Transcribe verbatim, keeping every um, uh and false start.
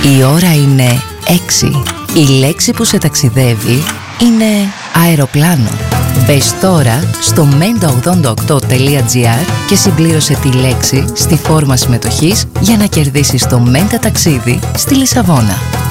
Η ώρα είναι έξι. Η λέξη που σε ταξιδεύει είναι αεροπλάνο. Μπες τώρα στο μέντα ογδόντα οκτώ τελεία τζι άρ και συμπλήρωσε τη λέξη στη φόρμα συμμετοχής για να κερδίσεις το Μέντα ταξίδι στη Λισαβόνα.